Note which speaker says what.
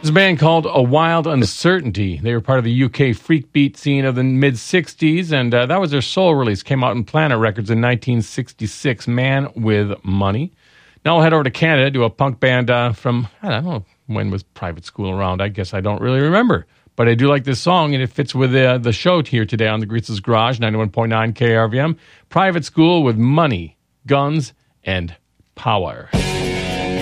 Speaker 1: This band called A Wild Uncertainty. They were part of the UK freak beat scene of the mid-'60s, and that was their solo release. Came out in Planet Records in 1966, Man with Money. Now we'll head over to Canada to a punk band from, I don't know, when was Private School around? I guess I don't really remember. But I do like this song, and it fits with the show here today on the Grease's Garage, 91.9 KRVM. Private School with Money, Guns, and Power.